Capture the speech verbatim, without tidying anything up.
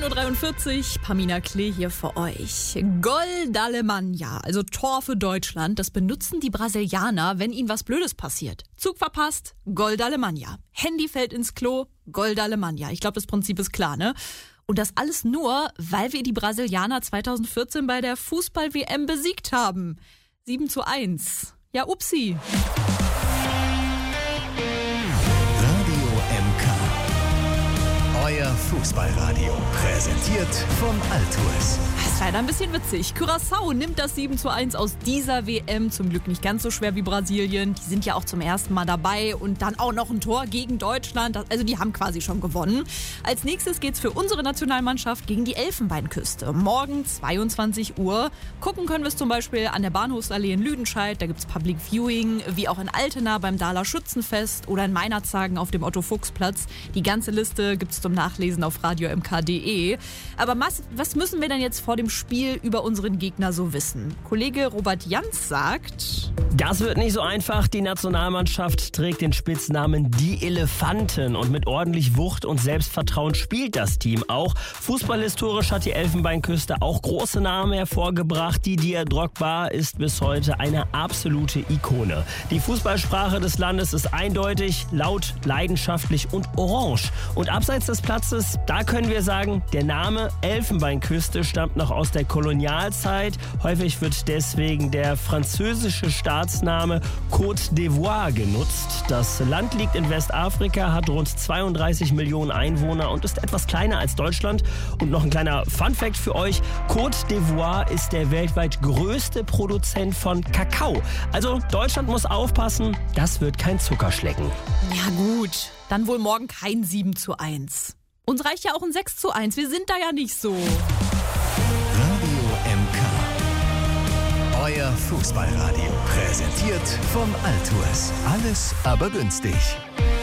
neun Uhr dreiundvierzig, Pamina Klee hier für euch. Gol d'Alemanya, also Tor für Deutschland, das benutzen die Brasilianer, wenn ihnen was Blödes passiert. Zug verpasst, Gol d'Alemanya. Handy fällt ins Klo, Gol d'Alemanya. Ich glaube, das Prinzip ist klar, ne? Und das alles nur, weil wir die Brasilianer zweitausendvierzehn bei der Fußball-W M besiegt haben. sieben zu eins. Ja, upsi. Euer Fußballradio, präsentiert von Altours. Das ist leider ein bisschen witzig. Curaçao nimmt das sieben zu eins aus dieser W M. Zum Glück nicht ganz so schwer wie Brasilien. Die sind ja auch zum ersten Mal dabei. Und dann auch noch ein Tor gegen Deutschland. Also die haben quasi schon gewonnen. Als nächstes geht's für unsere Nationalmannschaft gegen die Elfenbeinküste. Morgen zweiundzwanzig Uhr. Gucken können wir es zum Beispiel an der Bahnhofsallee in Lüdenscheid. Da gibt's Public Viewing. Wie auch in Altena beim Dahler Schützenfest. Oder in Meinerzhagen auf dem Otto-Fuchs-Platz. Die ganze Liste gibt's zum Nachlesen auf radio m k punkt de. Aber was, was müssen wir denn jetzt vor dem Spiel über unseren Gegner so wissen? Kollege Robert Jans sagt... Das wird nicht so einfach. Die Nationalmannschaft trägt den Spitznamen Die Elefanten. Und mit ordentlich Wucht und Selbstvertrauen spielt das Team auch. Fußballhistorisch hat die Elfenbeinküste auch große Namen hervorgebracht. Didier Drogba ist bis heute eine absolute Ikone. Die Fußballsprache des Landes ist eindeutig, laut, leidenschaftlich und orange. Und abseits des Platzes, da können wir sagen, der Name Elfenbeinküste stammt noch aus der Kolonialzeit. Häufig wird deswegen der französische Staatsname Côte d'Ivoire genutzt. Das Land liegt in Westafrika, hat rund zweiunddreißig Millionen Einwohner und ist etwas kleiner als Deutschland. Und noch ein kleiner Funfact für euch: Côte d'Ivoire ist der weltweit größte Produzent von Kakao. Also Deutschland muss aufpassen, das wird kein Zuckerschlecken. Ja gut, dann wohl morgen kein sieben zu eins. Uns reicht ja auch ein sechs zu eins, wir sind da ja nicht so. Radio M K. Euer Fußballradio, präsentiert von Altours. Alles aber günstig.